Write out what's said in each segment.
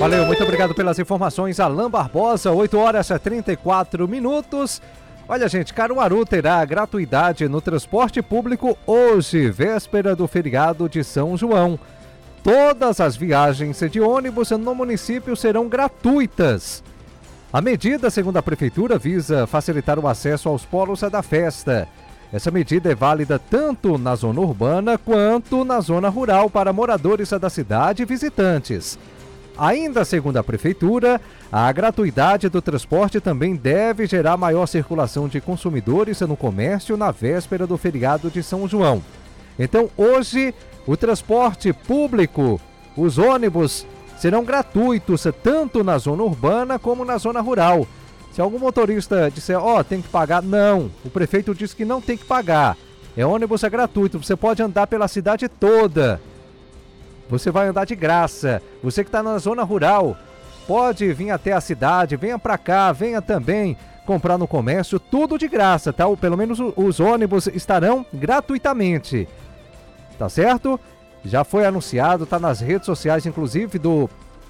Valeu, muito obrigado pelas informações, Alain Barbosa, 8 horas e 34 minutos. Olha, gente, Caruaru terá gratuidade no transporte público hoje, véspera do feriado de São João. Todas as viagens de ônibus no município serão gratuitas. A medida, segundo a Prefeitura, visa facilitar o acesso aos polos da festa. Essa medida é válida tanto na zona urbana quanto na zona rural para moradores da cidade e visitantes. Ainda segundo a Prefeitura, a gratuidade do transporte também deve gerar maior circulação de consumidores no comércio na véspera do feriado de São João. Então, hoje, o transporte público, os ônibus, serão gratuitos tanto na zona urbana como na zona rural. Se algum motorista disser, tem que pagar, não. O prefeito disse que não tem que pagar. Ônibus é gratuito, você pode andar pela cidade toda. Você vai andar de graça. Você que está na zona rural, pode vir até a cidade, venha para cá, venha também comprar no comércio, tudo de graça, tá? Pelo menos os ônibus estarão gratuitamente. Tá certo? Já foi anunciado, tá nas redes sociais, inclusive do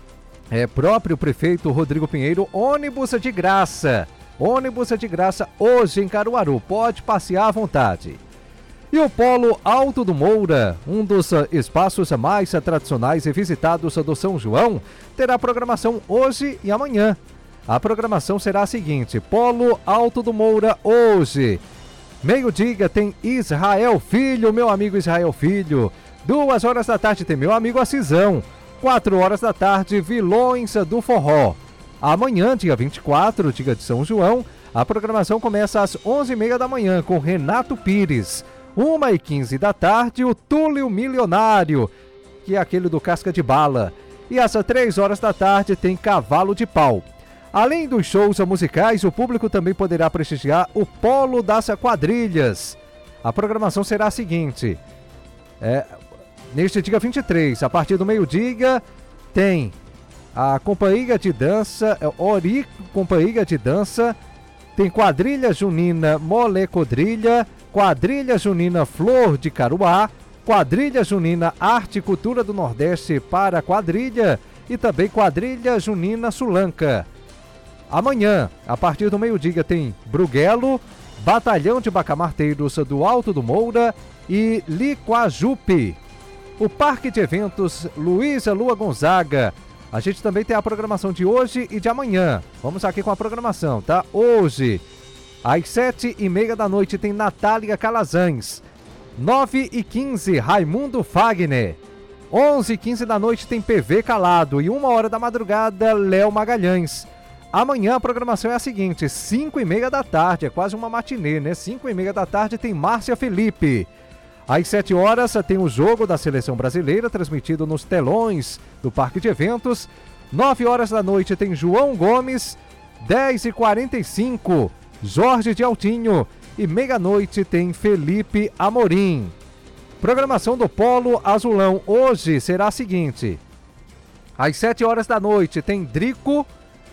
próprio prefeito Rodrigo Pinheiro, ônibus de graça. Ônibus de graça hoje em Caruaru, pode passear à vontade. E o Polo Alto do Moura, um dos espaços mais tradicionais e visitados do São João, terá programação hoje e amanhã. A programação será a seguinte: Polo Alto do Moura hoje. Meio-dia tem Israel Filho, meu amigo Israel Filho. 2 horas da tarde tem meu amigo Assisão. 4 horas da tarde, Vilões do Forró. Amanhã, dia 24, dia de São João, a programação começa às 11h30 da manhã com Renato Pires. 1h15 da tarde, o Túlio Milionário, que é aquele do Casca de Bala. E às 3 horas da tarde tem Cavalo de Pau. Além dos shows musicais, o público também poderá prestigiar o Polo das Quadrilhas. A programação será a seguinte: neste dia 23, a partir do meio-dia, tem a Companhia de Dança, Ori Companhia de Dança, tem Quadrilha Junina Molecodrilha, Quadrilha Junina Flor de Caruá, Quadrilha Junina Arte e Cultura do Nordeste para a Quadrilha e também Quadrilha Junina Sulanca. Amanhã, a partir do meio-dia, tem Bruguelo, Batalhão de Bacamarteiros do Alto do Moura e Liquajupe. O Parque de Eventos Luísa Lua Gonzaga. A gente também tem a programação de hoje e de amanhã. Vamos aqui com a programação, tá? Hoje, às 7h30 da noite, tem Natália Calazans. 9h15, Raimundo Fagner. 11h15 da noite tem PV Calado. E 1h da madrugada, Léo Magalhães. Amanhã a programação é a seguinte: 5h30 da tarde, é quase uma matinê, né? 5h30 da tarde tem Márcia Felipe. Às 7 horas tem o jogo da Seleção Brasileira, transmitido nos telões do Parque de Eventos. 9 horas da noite tem João Gomes. 10h45, Jorge de Altinho. E meia-noite tem Felipe Amorim. Programação do Polo Azulão hoje será a seguinte: às 7 horas da noite tem Drico.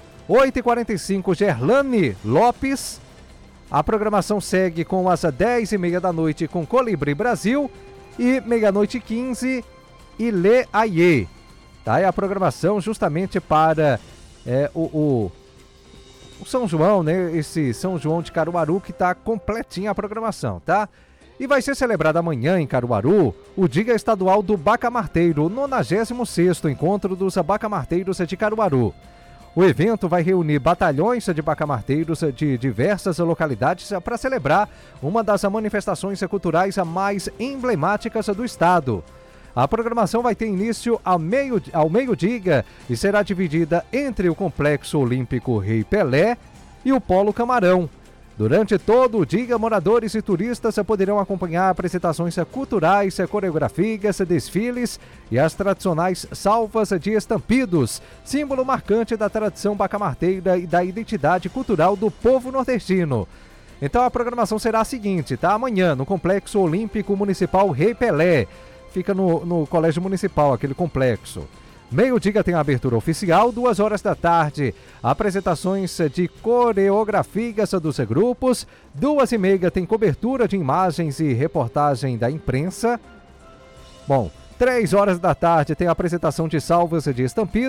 8h45, Gerlane Lopes. A programação segue com as 10h30 da noite com Colibri Brasil. E meia-noite 15, Ilê Aie. Tá? É a programação justamente para o São João, né? Esse São João de Caruaru que está completinha a programação, tá? E vai ser celebrado amanhã em Caruaru o Dia Estadual do Bacamarteiro, o 96º Encontro dos Bacamarteiros de Caruaru. O evento vai reunir batalhões de bacamarteiros de diversas localidades para celebrar uma das manifestações culturais mais emblemáticas do estado. A programação vai ter início ao meio-dia e será dividida entre o Complexo Olímpico Rei Pelé e o Polo Camarão. Durante todo o dia, moradores e turistas poderão acompanhar apresentações culturais, coreografias, desfiles e as tradicionais salvas de estampidos, símbolo marcante da tradição bacamarteira e da identidade cultural do povo nordestino. Então a programação será a seguinte, tá? Amanhã, no Complexo Olímpico Municipal Rei Pelé. Fica no Colégio Municipal, aquele complexo. Meio-dia tem a abertura oficial, 2 horas da tarde, apresentações de coreografias dos grupos, 2h30 tem cobertura de imagens e reportagem da imprensa. Bom, 3 horas da tarde tem a apresentação de salvas de estampidos.